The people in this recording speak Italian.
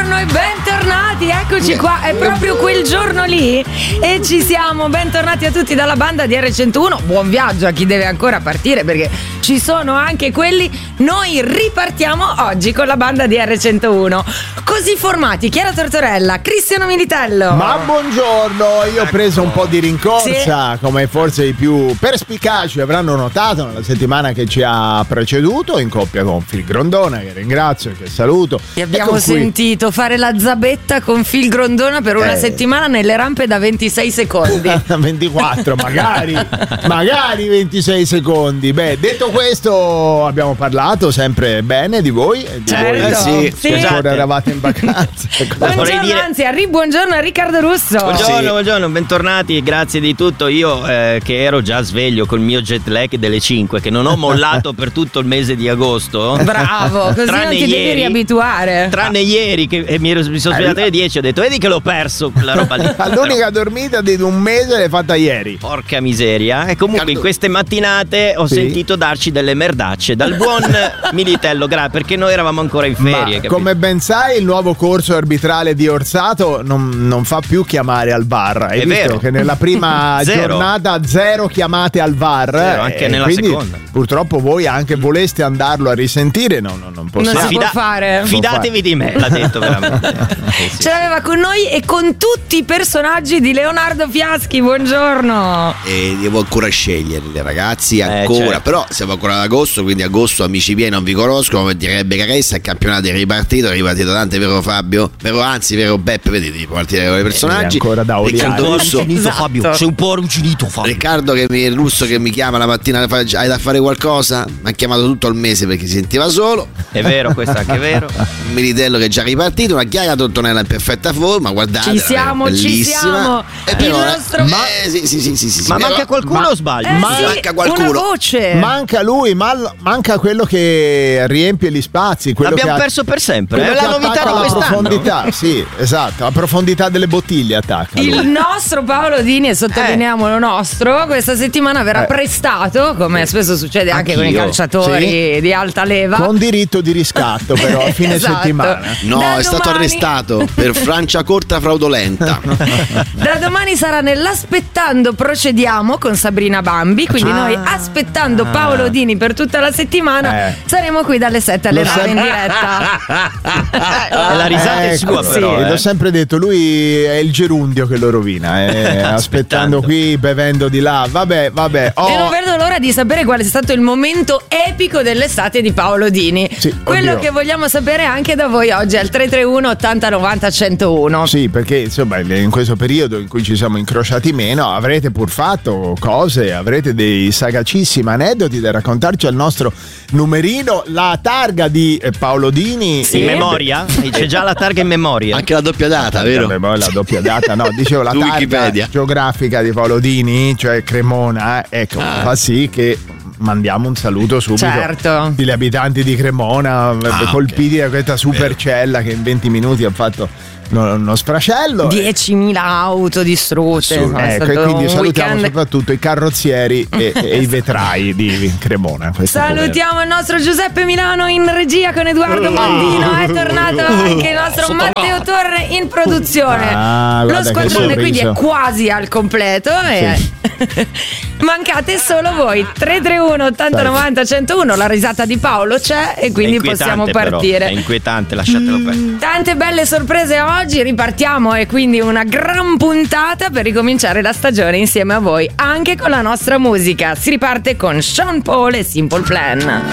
buongiorno e bentornati, eccoci qua, è proprio quel giorno lì e ci siamo, bentornati a tutti dalla banda di R101, buon viaggio a chi deve ancora partire perché ci sono anche quelli, noi ripartiamo oggi con la banda di R101, così formati, Chiara Tortorella, Cristiano Militello. Ma buongiorno, io ho preso un po' di rincorsa, sì, come forse i più perspicaci avranno notato nella settimana che ci ha preceduto, in coppia con Phil Grondona, che ringrazio e che saluto. E abbiamo sentito fare la zabetta con Phil Grondona per una settimana nelle rampe da 26 secondi. 24, magari 26 secondi. Beh, detto questo, abbiamo parlato sempre bene di voi. Certo. Sì. Ancora eravate in vacanza. Buongiorno, anzi, buongiorno a Riccardo Russo. Buongiorno, bentornati, grazie di tutto. Io che ero già sveglio col mio jet lag delle 5, che non ho mollato per tutto il mese di agosto. Bravo, così non ti devi riabituare. Tranne ieri che mi sono svegliato alle 10 e ho detto vedi che l'ho perso quella roba lì. L'unica dormita di un mese l'hai fatta ieri. Porca miseria. E comunque in queste mattinate ho sentito darci delle merdacce dal buon Militello, perché noi eravamo ancora in ferie. Come ben sai, il nuovo corso arbitrale di Orsato non fa più chiamare al VAR. Hai visto vero che nella prima giornata 0 chiamate al VAR, anche nella seconda. Purtroppo voi anche voleste andarlo a risentire, non possiamo. Non si può fare. Fidatevi di me, l'ha detto veramente. Sì. Ce l'aveva con noi e con tutti i personaggi di Leonardo Fiaschi. Buongiorno. E devo ancora scegliere, ragazzi, ancora. Certo. Però siamo ancora ad agosto, quindi agosto amici miei non vi conosco, come direbbe Caressa, il campionato è ripartito tanto, vero Fabio? Vero Beppe, vedete, partire con i personaggi. Ancora da Riccardo Russo, Fabio, sei un po' arrugginito, Fabio. Riccardo Russo che mi chiama la mattina, hai da fare qualcosa? Mi ha chiamato tutto il mese perché si sentiva solo. È vero, questo è anche vero. Militello che è già ripartito, una Chiara Tortonella in perfetta forma, guardate, ci siamo. Il nostro sì. Ma manca qualcuno o sbaglio? Manca qualcuno. Una voce. Manca lui, manca quello che riempie gli spazi. L'abbiamo perso per sempre. È la novità di quest'anno. Profondità, sì, esatto. La profondità delle bottiglie attacca. Il nostro Paolo Dini, e sottolineiamolo nostro, questa settimana verrà prestato, come spesso succede anche con i calciatori di alta leva. Con diritto di riscatto, però a fine settimana. No, è stato arrestato per Franciacorta fraudolenta. Da domani sarà nell'Aspettando Procediamo con Sabrina Bambi, quindi noi aspettando Paolo Dini per tutta la settimana saremo qui dalle 7 alle 9 in diretta. La risata è sua, però. L'ho sempre detto, lui è il gerundio che lo rovina, aspettando qui, bevendo di là. Vabbè. E non vedo l'ora di sapere qual è stato il momento epico dell'estate di Paolo Dini. Sì, quello che vogliamo sapere anche da voi oggi al 331 80 90 101. Sì, perché insomma in questo periodo in cui ci siamo incrociati meno avrete pur fatto cose, avrete dei sagacissimi aneddoti da raccontarci al nostro numerino. La targa di Paolo Dini in memoria? C'è già la targa in memoria. Anche la doppia data, vero? La doppia data, no, dicevo la targa geografica di Paolo Dini, cioè Cremona, ecco, fa sì che mandiamo un saluto subito agli abitanti di Cremona, colpiti da questa supercella che in 20 minuti ha fatto uno sfracello. 10.000 auto distrutte. E quindi salutiamo soprattutto i carrozzieri e i vetrai di Cremona. Salutiamo il nostro Giuseppe Milano in regia con Edoardo Mondino. È tornato anche il nostro Matteo Torre in produzione. Lo squadrone quindi è quasi al completo. Mancate solo voi. 331 80 90 101. La risata di Paolo c'è e quindi possiamo partire. Però. È inquietante, lasciatelo perdere. Tante belle sorprese oggi, ripartiamo e quindi una gran puntata per ricominciare la stagione insieme a voi, anche con la nostra musica. Si riparte con Sean Paul e Simple Plan.